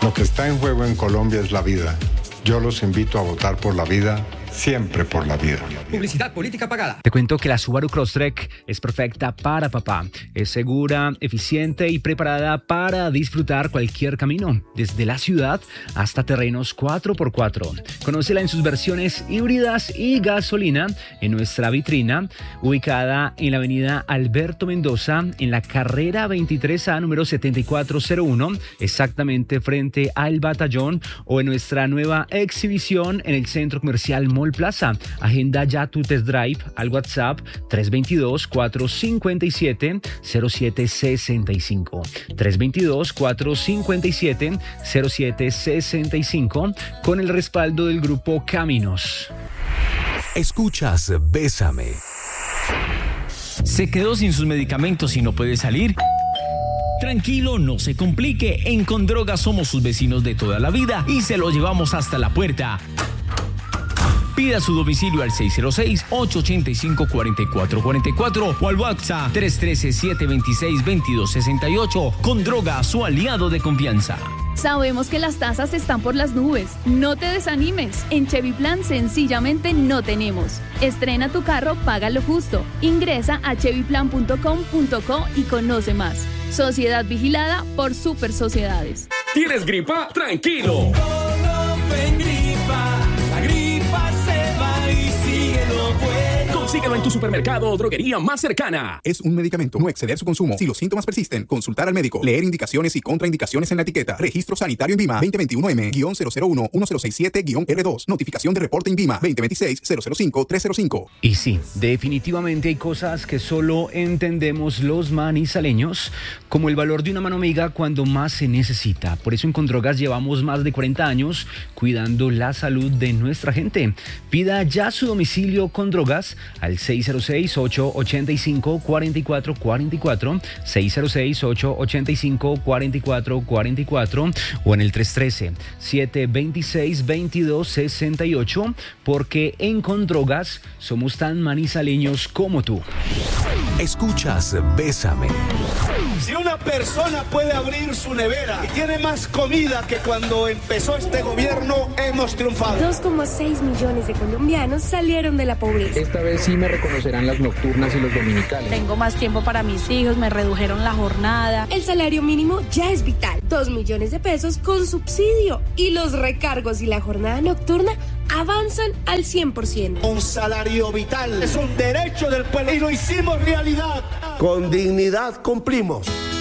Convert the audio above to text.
Lo que está en juego en Colombia es la vida. Yo los invito a votar por la vida, siempre por la vida. Publicidad política pagada. Te cuento que la Subaru Crosstrek es perfecta para papá. Es segura, eficiente y preparada para disfrutar cualquier camino, desde la ciudad hasta terrenos 4x4. Conócela en sus versiones híbridas y gasolina en nuestra vitrina, ubicada en la avenida Alberto Mendoza, en la carrera 23A número 7401, exactamente frente al Batallón, o en nuestra nueva exhibición en el Centro Comercial Mall Plaza. Agenda ya tu test drive al WhatsApp 322-457-0765. 322-457-0765 con el respaldo del grupo Caminos. Escuchas Bésame. ¿Se quedó sin sus medicamentos y no puede salir? Tranquilo, no se complique. En Condroga somos sus vecinos de toda la vida y se lo llevamos hasta la puerta. Pida su domicilio al 606-885-4444 o al WhatsApp 313-726-2268. Condroga, su aliado de confianza. Sabemos que las tasas están por las nubes. No te desanimes. En Chevy Plan sencillamente no tenemos. Estrena tu carro, paga lo justo. Ingresa a chevyplan.com.co y conoce más. Sociedad vigilada por Super Sociedades. ¿Tienes gripa? ¡Tranquilo! Consíguelo en tu supermercado o droguería más cercana. Es un medicamento. No exceder su consumo. Si los síntomas persisten, consultar al médico. Leer indicaciones y contraindicaciones en la etiqueta. Registro sanitario INVIMA 2021M-001-1067-R2. Notificación de reporte INVIMA 2026-005-305. Y sí, definitivamente hay cosas que solo entendemos los manizaleños, como el valor de una mano amiga cuando más se necesita. Por eso en Condrogas llevamos más de 40 años cuidando la salud de nuestra gente. Pida ya su domicilio Condrogas al 606-885-4444, 606-885-4444 o en el 313-726-2268, porque en Condrogas somos tan manizaleños como tú. Escuchas Bésame. Si una persona puede abrir su nevera y tiene más comida que cuando empezó este gobierno, hemos triunfado. 2,6 millones de colombianos salieron de la pobreza. Esta vez sí me reconocerán las nocturnas y los dominicales. Tengo más tiempo para mis hijos, me redujeron la jornada. El salario mínimo ya es vital. 2 millones de pesos con subsidio. Y los recargos y la jornada nocturna avanzan al 100%. Un salario vital es un derecho del pueblo y lo hicimos realidad. Con dignidad cumplimos.